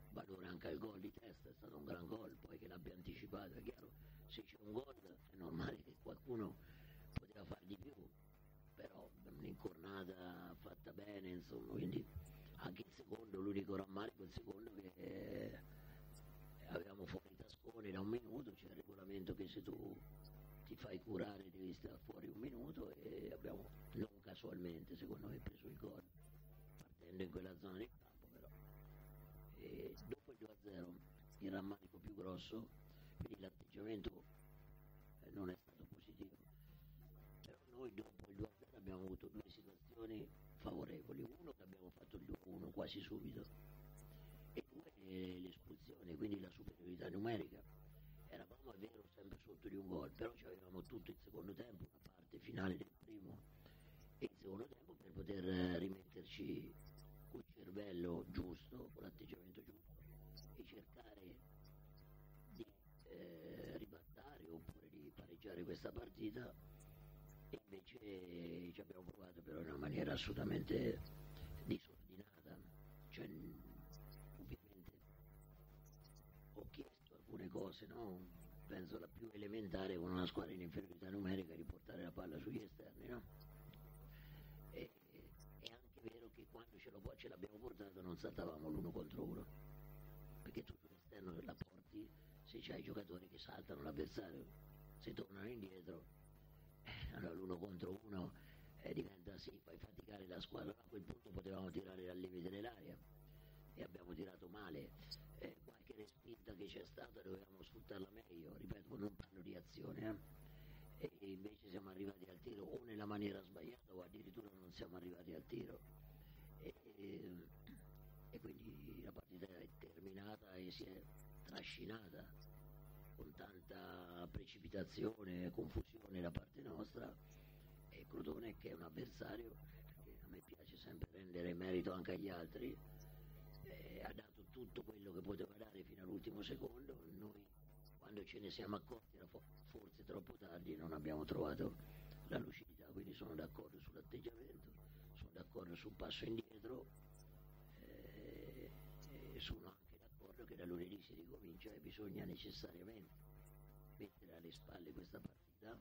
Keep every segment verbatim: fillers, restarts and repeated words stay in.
valore anche al gol di testa, è stato un gran gol, poi che l'abbia anticipato, è chiaro, se c'è un gol è normale che qualcuno poteva far di più, però un'incornata fatta bene, insomma, quindi anche il secondo, l'unico rammarico il secondo che eh, avevamo fuori Tascone da un minuto, c'è il regolamento che se tu ti fai curare devi stare fuori un minuto e abbiamo non casualmente secondo me preso il gol partendo in quella zona del campo, però e dopo il due a zero il rammarico più grosso, quindi l'atteggiamento eh, non è stato positivo, però noi dopo il due a zero abbiamo avuto due situazioni favorevoli, uno che abbiamo fatto il due a uno quasi subito e due eh, l'espulsione, quindi la superiorità numerica. Eravamo, è vero, sempre sotto di un gol, però avevamo tutto il secondo tempo, una parte finale del primo e il secondo tempo per poter rimetterci col cervello giusto, con l'atteggiamento giusto e cercare di eh, ribattare oppure di pareggiare questa partita, e invece ci abbiamo provato però in una maniera assolutamente disordinata, cioè ovviamente ho chiesto alcune cose, no? Penso la più elementare con una squadra in inferiorità numerica di portare la palla sugli esterni, no? E, è anche vero che quando ce, lo, ce l'abbiamo portata non saltavamo l'uno contro uno, perché tu sull'esterno la porti se c'hai i giocatori che saltano l'avversario, se tornano indietro eh, allora l'uno contro uno eh, diventa sì, fai faticare la squadra, a quel punto potevamo tirare dal limite dell'area e abbiamo tirato male, eh, qualche respinta che c'è stata dovevamo sfruttarla meglio, ripeto, non parlo di azione eh? E invece siamo arrivati al tiro o nella maniera sbagliata o addirittura non siamo arrivati al tiro e, e, e quindi la partita è terminata e si è trascinata con tanta precipitazione e confusione da parte nostra, e Crotone, che è un avversario che a me piace sempre rendere merito anche agli altri, Eh, ha dato tutto quello che poteva dare fino all'ultimo secondo. Noi quando ce ne siamo accorti era forse troppo tardi e non abbiamo trovato la lucidità, quindi sono d'accordo sull'atteggiamento, sono d'accordo sul passo indietro eh, e sono anche d'accordo che da lunedì si ricomincia e bisogna necessariamente mettere alle spalle questa partita,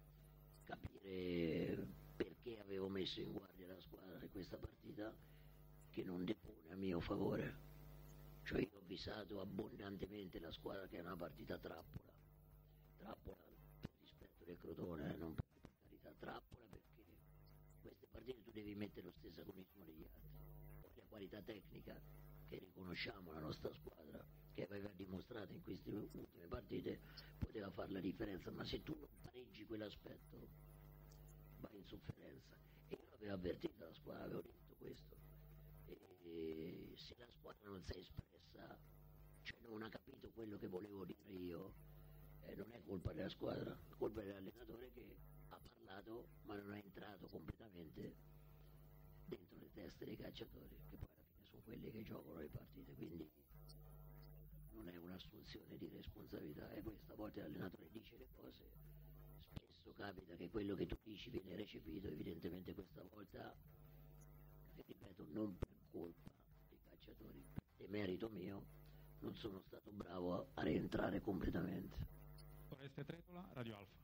capire perché avevo messo in guardia la squadra in questa partita che non depone a mio favore, cioè io ho avvisato abbondantemente la squadra che è una partita trappola, trappola per rispetto del Crotone, eh, non per, per carità, trappola perché queste partite tu devi mettere lo stesso agonismo degli altri, poi la qualità tecnica che riconosciamo la nostra squadra, che aveva dimostrato in queste ultime partite, poteva fare la differenza, ma se tu non pareggi quell'aspetto vai in sofferenza, e io l'avevo avvertito la squadra, avevo detto questo. E se la squadra non si è espressa, cioè non ha capito quello che volevo dire io, eh, non è colpa della squadra, è colpa dell'allenatore che ha parlato ma non è entrato completamente dentro le teste dei calciatori, che poi alla fine sono quelli che giocano le partite, quindi non è un'assunzione di responsabilità, e poi stavolta l'allenatore dice le cose, spesso capita che quello che tu dici viene recepito, evidentemente questa volta, e ripeto, non per colpa dei calciatori, per merito mio, non sono stato bravo a, a rientrare completamente. Oreste Tretola, Radio Alfa.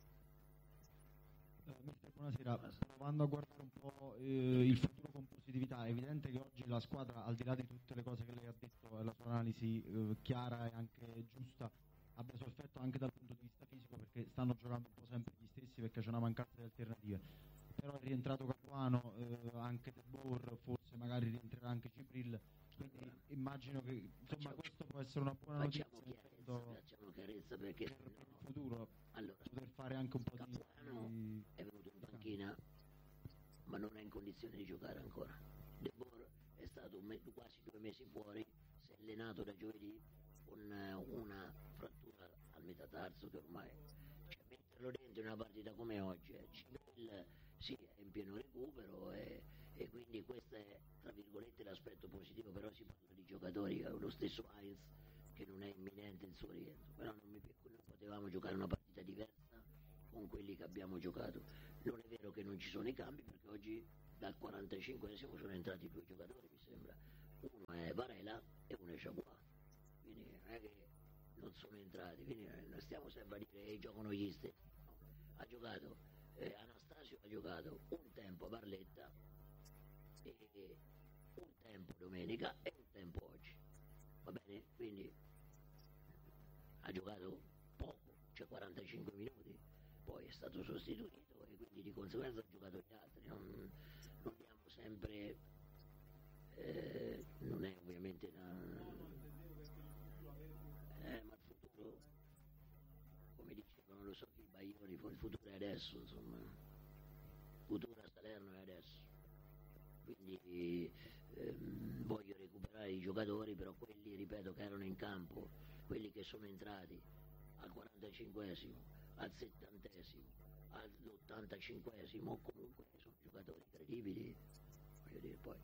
Uh, mister, buonasera. Provando a guardare un po' eh, il futuro con positività, è evidente che oggi la squadra, al di là di tutte le cose che lei ha detto e la sua analisi eh, chiara e anche giusta, abbia sofferto anche dal punto di vista fisico, perché stanno giocando un po' sempre gli stessi perché c'è una mancanza di alternative. Però è rientrato Capuano, eh, anche De Boer, forse magari rientrerà anche Cipril, quindi immagino che insomma facciamo, questo può essere una buona facciamo notizia chiarezza, facciamo chiarezza perché per, no, per il futuro, allora, poter fare anche un po' Capuano di... è venuto in panchina ma non è in condizione di giocare ancora. De Boer è stato me- quasi due mesi fuori, si è allenato da giovedì con una frattura al metatarso che ormai, cioè, metterlo dentro in una partita come oggi, eh, Cipril sì, è in pieno recupero e, e quindi questo è tra virgolette l'aspetto positivo, però si parla di giocatori, lo stesso Heinz che non è imminente il suo rientro, però non, mi, non potevamo giocare una partita diversa con quelli che abbiamo giocato. Non è vero che non ci sono i cambi, perché oggi dal quarantacinquesimo sono entrati due giocatori, mi sembra, uno è Varela e uno è Chabois, non è che non sono entrati, quindi non stiamo sempre a dire che giocano gli stessi. No. Ha giocato eh, Anastasio, ha giocato un tempo a Barletta e un tempo domenica e un tempo oggi, va bene? Quindi ha giocato poco, cioè quarantacinque minuti, poi è stato sostituito e quindi di conseguenza ha giocato gli altri. Non, non diamo sempre, eh, non è ovviamente una, eh, ma il futuro, come dicevano, lo so che i Baglioni, il futuro è adesso, insomma, il futuro a Salerno è adesso, quindi ehm, voglio recuperare i giocatori, però quelli, ripeto, che erano in campo, quelli che sono entrati al quarantacinquesimo, al settantesimo, all'ottantacinquesimo, comunque sono giocatori credibili, voglio dire, poi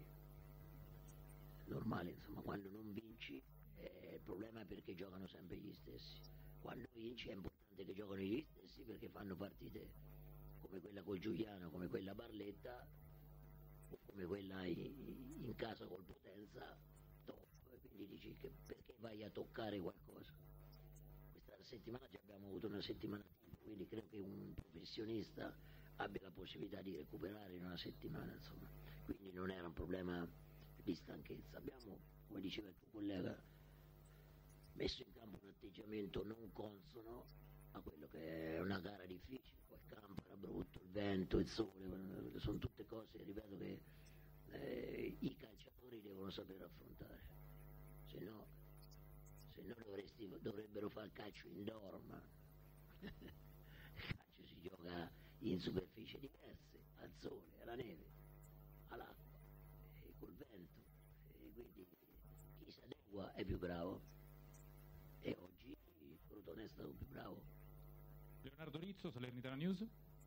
è normale, insomma, quando non vinci eh, il problema è perché giocano sempre gli stessi, quando vinci è importante che giocano gli stessi perché fanno partite come quella col Giuliano, come quella a Barletta o come quella in, in casa col Potenza top, e quindi dici che perché vai a toccare qualcosa. Questa settimana già abbiamo avuto una settimana tipo, quindi credo che un professionista abbia la possibilità di recuperare in una settimana, insomma, quindi non era un problema di stanchezza. Abbiamo, come diceva il tuo collega, messo in campo un atteggiamento non consono a quello che è una gara difficile, poi il campo era brutto, il vento, il sole, sono tutte cose, ripeto, che eh, i calciatori devono saper affrontare, se no, se no dovresti, dovrebbero fare calcio indoor, ma il calcio si gioca in superfici diverse, al sole, alla neve, all'acqua, e col vento, e quindi chi si adegua è più bravo, e oggi il Crotone è stato più bravo. Leonardo Rizzo, Salernitana News.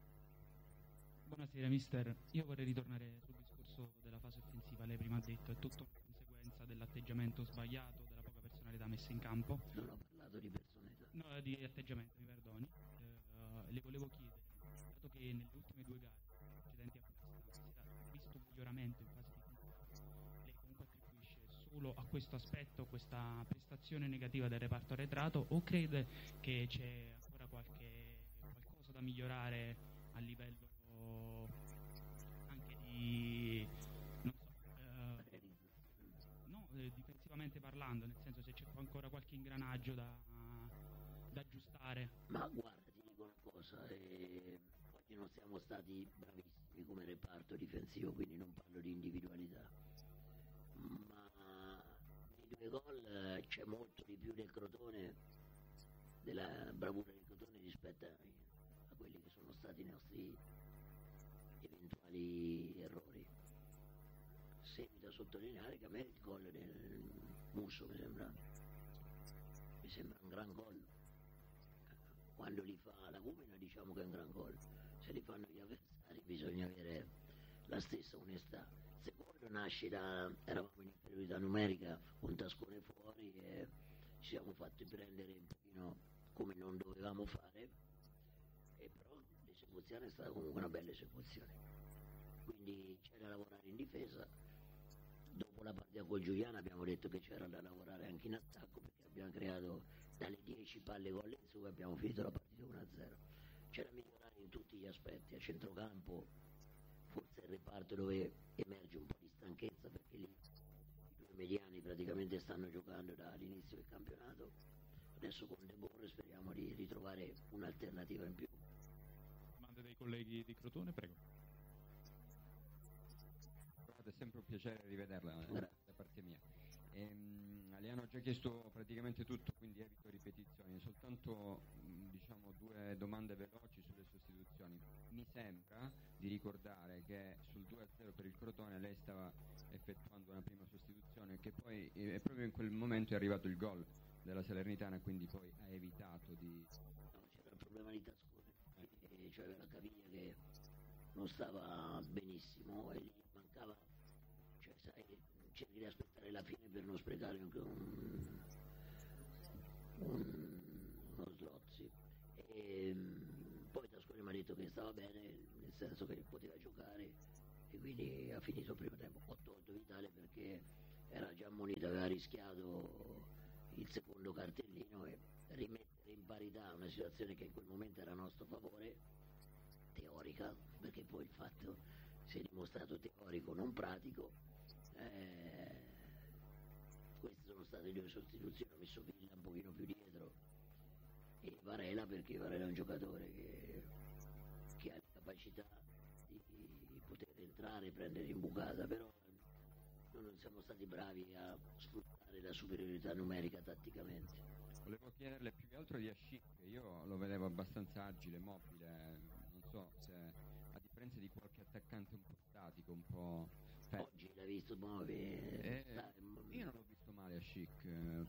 Buonasera mister, io vorrei ritornare sul discorso della fase offensiva. Lei prima ha detto è tutto una conseguenza dell'atteggiamento sbagliato, della poca personalità messa in campo. Non ho parlato di personalità. No, di atteggiamento, mi perdoni. Eh, le volevo chiedere, dato che nelle ultime due gare precedenti a questa si è visto un miglioramento in fase di campo, lei comunque attribuisce solo a questo aspetto, questa prestazione negativa del reparto arretrato, o crede che c'è ancora qualche qualcosa da migliorare a livello anche di, non so, eh, no, eh, difensivamente parlando, nel senso se c'è ancora qualche ingranaggio da, da aggiustare? Ma guarda, ti dico una cosa, eh, oggi non siamo stati bravissimi come reparto difensivo, quindi non parlo di individualità, ma nei due gol eh, c'è molto di più del Crotone, della bravura del Crotone rispetto a, a quelli che sono stati i nostri eventuali errori. Seguito a sottolineare che a me il gol del Musso mi sembra mi sembra un gran gol. Quando li fa la Gumina diciamo che è un gran gol, se li fanno gli avversari bisogna avere la stessa onestà. Il secondo nasce da, eravamo in inferiorità numerica, un tascone fuori e ci siamo fatti prendere un pochino come non dovevamo fare, e però l'esecuzione è stata comunque una bella esecuzione, quindi c'è da lavorare in difesa. Dopo la partita col Giuliano abbiamo detto che c'era da lavorare anche in attacco, perché abbiamo creato dalle dieci palle gol in su e abbiamo finito la partita uno a zero. C'è da migliorare in tutti gli aspetti, a centrocampo forse è il reparto dove emerge un po' di stanchezza, perché lì i due mediani praticamente stanno giocando dall'inizio del campionato. Adesso con De Borre speriamo di ritrovare un'alternativa in più. Domande dei colleghi di Crotone, prego. È sempre un piacere rivederla eh, da parte mia. Ehm, le hanno già chiesto praticamente tutto, quindi evito ripetizioni, soltanto mh, diciamo due domande veloci sulle sostituzioni. Mi sembra di ricordare che sul due a zero per il Crotone lei stava effettuando una prima sostituzione, che poi eh, proprio in quel momento è arrivato il gol della Salernitana, quindi poi ha evitato di... No, c'era il problema di Tascone, eh, cioè la caviglia che non stava benissimo e lì mancava, cioè sai, cerchi di aspettare la fine per non sprecare anche un, un, uno slot, sì. E poi Tascone mi ha detto che stava bene, nel senso che poteva giocare, e quindi ha finito il primo tempo. Ho tolto Vitale perché era già ammonito, aveva rischiato il secondo cartellino e rimettere in parità una situazione che in quel momento era a nostro favore, teorica, perché poi il fatto si è dimostrato teorico, non pratico. Eh, queste sono state due sostituzioni, ho messo Villa un pochino più dietro e Varela, perché Varela è un giocatore che, che ha la capacità di, di poter entrare e prendere in bucata, però non siamo stati bravi a sfruttare la superiorità numerica tatticamente. Volevo chiederle più che altro di Ascic, io lo vedevo abbastanza agile, mobile, non so se a differenza di qualche attaccante un po' statico, un po'... Fe- Oggi l'hai visto muove? Eh, sta- io non l'ho visto male Ascic, eh,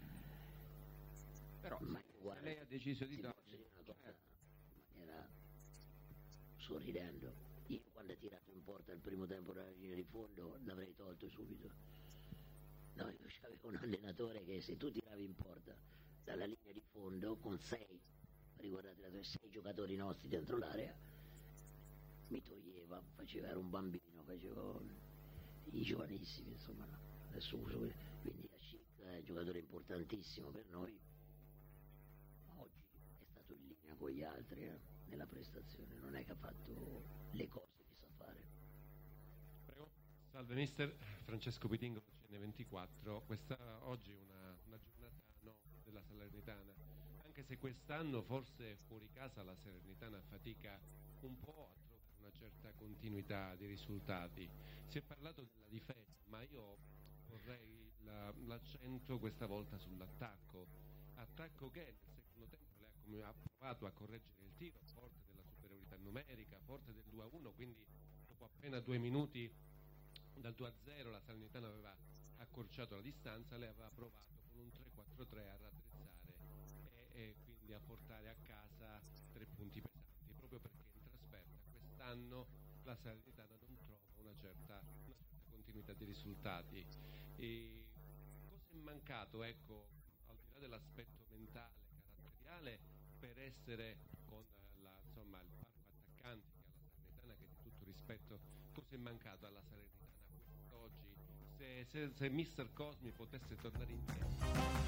però Ma se, guarda, se lei ha deciso di ti togliere... posso dire una cosa in maniera sorridendo. Io quando ha tirato in porta il primo tempo dalla linea di fondo l'avrei tolto subito. No, io avevo un allenatore che se tu tiravi in porta dalla linea di fondo con sei, ricordate, sei giocatori nostri dentro l'area, mi toglieva, faceva, era un bambino, facevo i giovanissimi, insomma, adesso uso, quindi Ascic è un giocatore importantissimo per noi, ma oggi è stato in linea con gli altri eh, nella prestazione, non è che ha fatto le cose che sa fare. Prego. Salve mister, Francesco Pitingo, C N ventiquattro. Questa oggi è una, una giornata no, della Salernitana, anche se quest'anno forse fuori casa la Salernitana fatica un po' a trovare una certa continuità di risultati. Si è parlato della difesa, ma io vorrei la, l'accento questa volta sull'attacco, attacco che nel secondo tempo lei ha, come, ha provato a correggere il tiro, forte della superiorità numerica, forte del due a uno, quindi dopo appena due minuti dal due a zero la Salernitana aveva accorciato la distanza, lei aveva provato con un tre quattro tre a raddrizzare e, e quindi a portare a casa tre punti pesanti, proprio perché in trasferta quest'anno la Salernitana non trova una certa, una certa continuità di risultati. E cosa è mancato, ecco, al di là dell'aspetto mentale, caratteriale, per essere con la, insomma, il parco attaccante che ha la Salernitana, che di tutto rispetto, cosa è mancato alla Salernitana quest'oggi? Se, se, se mister Cosmi potesse tornare in tempo